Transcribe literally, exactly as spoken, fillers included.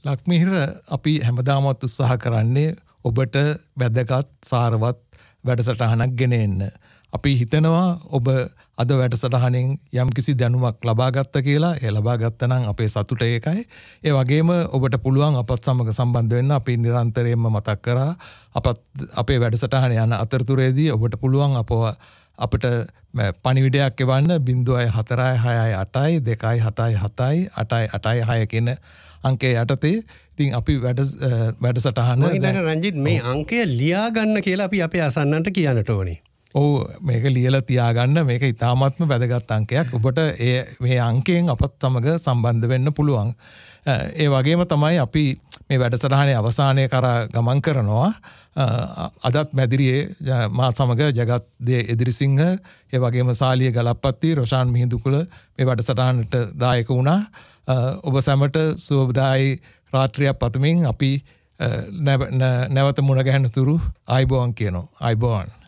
ලක්මිහිර අපි හැමදාමත් උත්සාහ කරන්නේ ඔබට වැදගත් සාරවත් වැඩසටහනක් ගෙන එන්න. අපි හිතනවා ඔබ අද වැඩසටහනෙන් යම්කිසි දැනුමක් ලබා ගත්ත කියලා. ඒ ලබා ගත්ත නම් අපේ සතුට ඒකයි. ඒ වගේම ඔබට පුළුවන් අපත් සමග සම්බන්ධ වෙන්න. අපි නිරන්තරයෙන්ම මතක් කරා අපත් අපේ වැඩසටහන යන අතරතුරේදී ඔබට පුළුවන් අපව අපිට පණිවිඩයක් එවන්න බිංදුවයි හතරයි හයයි අටයි දෙකයි හතයි හතයි අටයි අටයි හය කියන අංකය යටතේ. ඉතින් අපි වැඩ වැඩසටහන මම හිතන්නේ රංජිත් මේ අංකය ලියා ගන්න කියලා අපි අපේ අසන්නන්ට කියන්නට ඕනේ. ඔව් මේක ලියලා තියාගන්න. මේක ඉතාමත්ම වැදගත් අංකයක්. ඔබට ඒ මේ අංකයෙන් අපත් සමග සම්බන්ධ වෙන්න පුළුවන්. ඒ වගේම තමයි අපි මේ වැඩසටහනේ අවසානයේ කරා ගමන් කරනවා. අදත් මැදිරියේ මා සමග ජගත් දේ එදිරිසිංහ, ඒ වගේම සාලිය ගලප්පත්ති, රොෂාන් මිහිඳුකුල මේ වැඩසටහනට දායක වුණා. ඔබ සැමට සුවදායි රාත්‍රියක් පතමින් අපි නැවත මුණ ගැහෙන තුරු ආයුබෝවන් කියනවා. ආයුබෝවන්.